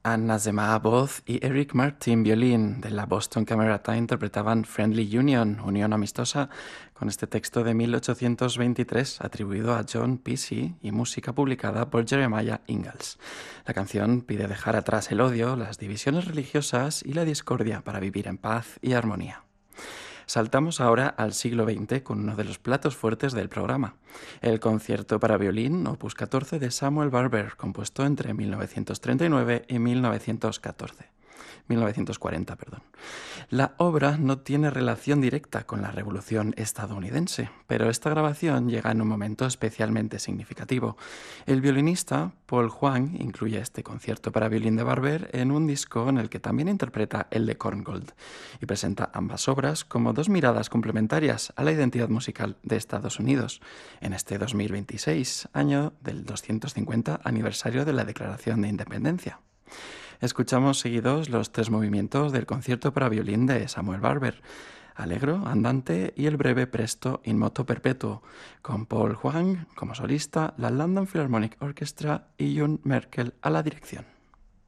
Anna Zema voz y Eric Martin violín de la Boston Camerata interpretaban Friendly Union, Unión Amistosa, con este texto de 1823 atribuido a John Pusey y música publicada por Jeremiah Ingalls. La canción pide dejar atrás el odio, las divisiones religiosas y la discordia para vivir en paz y armonía. Saltamos ahora al siglo XX con uno de los platos fuertes del programa, el concierto para violín opus 14 de Samuel Barber, compuesto entre 1939 y 1940. La obra no tiene relación directa con la Revolución estadounidense, pero esta grabación llega en un momento especialmente significativo. El violinista Paul Huang incluye este concierto para violín de Barber en un disco en el que también interpreta el de Korngold y presenta ambas obras como dos miradas complementarias a la identidad musical de Estados Unidos en este 2026, año del 250 aniversario de la Declaración de Independencia. Escuchamos seguidos los tres movimientos del concierto para violín de Samuel Barber, Allegro, Andante y el breve Presto in moto perpetuo, con Paul Huang como solista, la London Philharmonic Orchestra y June Merkel a la dirección.